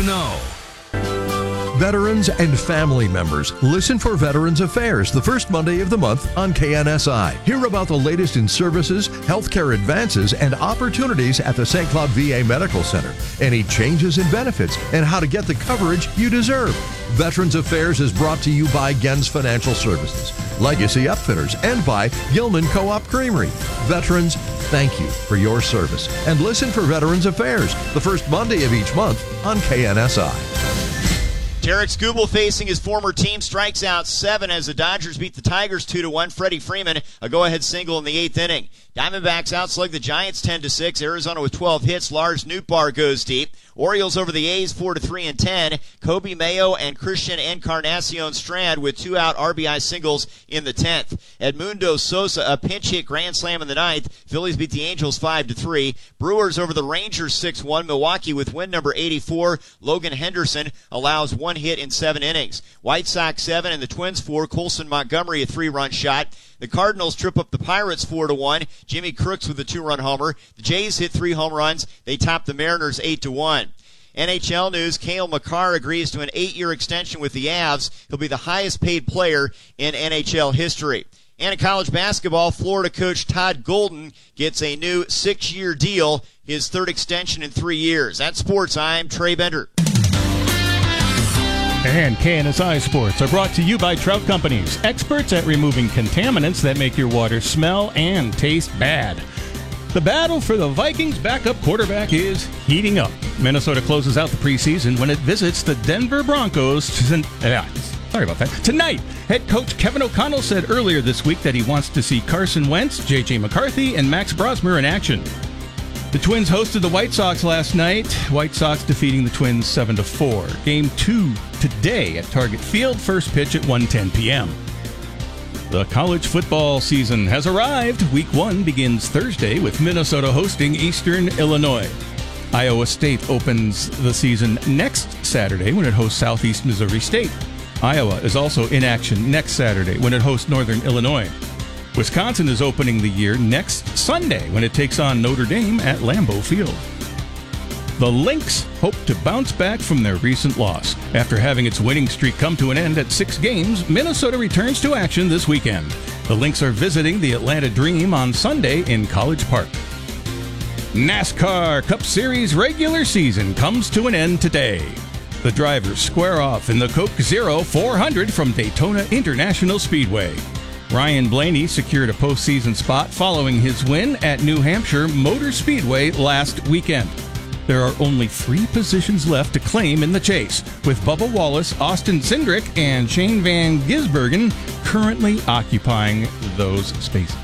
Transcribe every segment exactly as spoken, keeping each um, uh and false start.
to know. Veterans and family members, listen for Veterans Affairs the first Monday of the month on K N S I. Hear about the latest in services, healthcare advances, and opportunities at the Saint Cloud V A Medical Center. Any changes in benefits and how to get the coverage you deserve. Veterans Affairs is brought to you by Gens Financial Services, Legacy Upfitters, and by Gilman Co-op Creamery. Veterans, thank you for your service. And listen for Veterans Affairs the first Monday of each month on K N S I. Tarek Skubal facing his former team strikes out seven as the Dodgers beat the Tigers two to one. Freddie Freeman, a go-ahead single in the eighth inning. Diamondbacks outslug the Giants ten to six. Arizona with twelve hits. Lars Nootbaar goes deep. Orioles over the A's four to three and ten. Kobe Mayo and Christian Encarnacion Strand with two out R B I singles in the tenth. Edmundo Sosa, a pinch hit grand slam in the ninth. Phillies beat the Angels five to three. Brewers over the Rangers six one. Milwaukee with win number eighty-four. Logan Henderson allows one hit in seven innings. White Sox seven and the Twins four. Colson Montgomery a three-run shot. The Cardinals trip up the Pirates four to one. Jimmy Crooks with a two-run homer. The Jays hit three home runs. They top the Mariners eight to one. N H L news, Cale Makar agrees to an eight-year extension with the Avs. He'll be the highest-paid player in N H L history. And in college basketball, Florida coach Todd Golden gets a new six-year deal, his third extension in three years. That's sports. I'm Trey Bender. And K N S I Sports are brought to you by Trout Companies, experts at removing contaminants that make your water smell and taste bad. The battle for the Vikings' backup quarterback is heating up. Minnesota closes out the preseason when it visits the Denver Broncos. To, uh, sorry about that. Tonight, head coach Kevin O'Connell said earlier this week that he wants to see Carson Wentz, J J McCarthy, and Max Brosmer in action. The Twins hosted the White Sox last night. White Sox defeating the Twins seven to four. Game two today at Target Field. First pitch at one ten p.m. The college football season has arrived. Week one begins Thursday with Minnesota hosting Eastern Illinois. Iowa State opens the season next Saturday when it hosts Southeast Missouri State. Iowa is also in action next Saturday when it hosts Northern Illinois. Wisconsin is opening the year next Sunday when it takes on Notre Dame at Lambeau Field. The Lynx hope to bounce back from their recent loss. After having its winning streak come to an end at six games, Minnesota returns to action this weekend. The Lynx are visiting the Atlanta Dream on Sunday in College Park. NASCAR Cup Series regular season comes to an end today. The drivers square off in the Coke Zero four hundred from Daytona International Speedway. Ryan Blaney secured a postseason spot following his win at New Hampshire Motor Speedway last weekend. There are only three positions left to claim in the chase, with Bubba Wallace, Austin Cindric, and Shane Van Gisbergen currently occupying those spaces.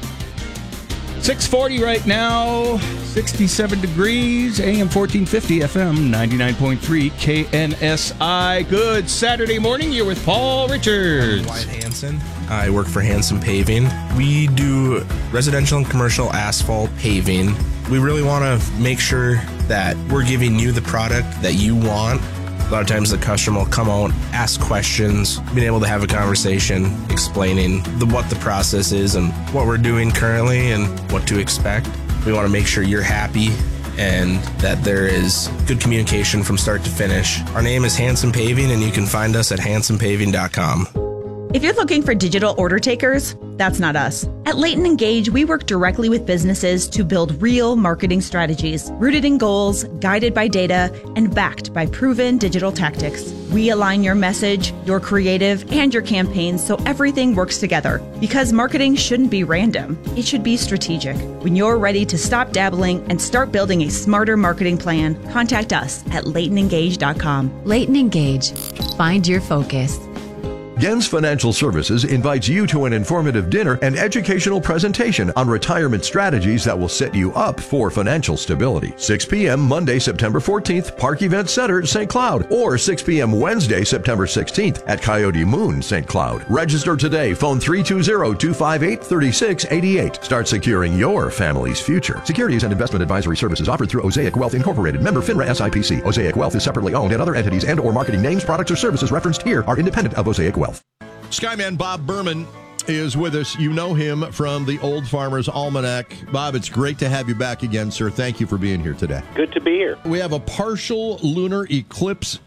six forty right now, sixty-seven degrees, A M fourteen fifty, F M ninety-nine point three, K N S I. Good Saturday morning. You're with Paul Richards. I'm Wyatt Hansen. I work for Hansen Paving. We do residential and commercial asphalt paving. We really want to make sure that we're giving you the product that you want. A lot of times the customer will come out, ask questions, being able to have a conversation, explaining the, what the process is and what we're doing currently and what to expect. We want to make sure you're happy and that there is good communication from start to finish. Our name is Hansen Paving, and you can find us at hansen paving dot com. If you're looking for digital order takers, that's not us. At Leighton Engage, we work directly with businesses to build real marketing strategies, rooted in goals, guided by data, and backed by proven digital tactics. We align your message, your creative, and your campaigns so everything works together. Because marketing shouldn't be random, it should be strategic. When you're ready to stop dabbling and start building a smarter marketing plan, contact us at leighton engage dot com. Leighton Engage. Find your focus. Gens Financial Services invites you to an informative dinner and educational presentation on retirement strategies that will set you up for financial stability. six p.m. Monday, September fourteenth, Park Event Center, Saint Cloud, or six p.m. Wednesday, September sixteenth at Coyote Moon, Saint Cloud. Register today. Phone three two zero, two five eight, three six eight eight. Start securing your family's future. Securities and investment advisory services offered through Osaic Wealth Incorporated. Member FINRA S I P C. Osaic Wealth is separately owned, and other entities and or marketing names, products, or services referenced here are independent of Osaic Wealth. Skyman Bob Berman is with us. You know him from the Old Farmer's Almanac. Bob, it's great to have you back again, sir. Thank you for being here today. Good to be here. We have a partial lunar eclipse